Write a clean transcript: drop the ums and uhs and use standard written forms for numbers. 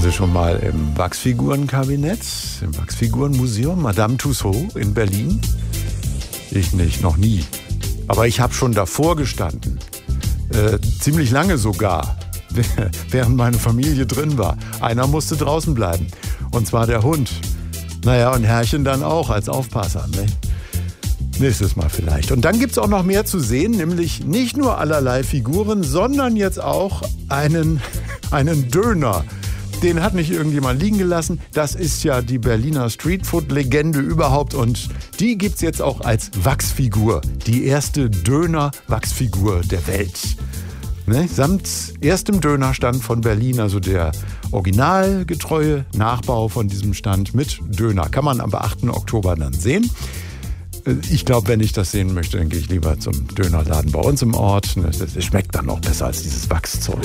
Sie schon mal im Wachsfigurenkabinett, im Wachsfigurenmuseum Madame Tussauds in Berlin? Ich nicht, noch nie. Aber ich habe schon davor gestanden. Ziemlich lange sogar, während meine Familie drin war. Einer musste draußen bleiben. Und zwar der Hund. Naja, und Herrchen dann auch als Aufpasser, ne? Nächstes Mal vielleicht. Und dann gibt's auch noch mehr zu sehen, nämlich nicht nur allerlei Figuren, sondern jetzt auch einen Döner. Den hat nicht irgendjemand liegen gelassen. Das ist ja die Berliner Streetfood-Legende überhaupt. Und die gibt's jetzt auch als Wachsfigur. Die erste Döner-Wachsfigur der Welt. Ne? Samt erstem Dönerstand von Berlin, also der originalgetreue Nachbau von diesem Stand mit Döner. Kann man am 8. Oktober dann sehen. Ich glaube, wenn ich das sehen möchte, dann gehe ich lieber zum Dönerladen bei uns im Ort. Das schmeckt dann noch besser als dieses Wachszeug.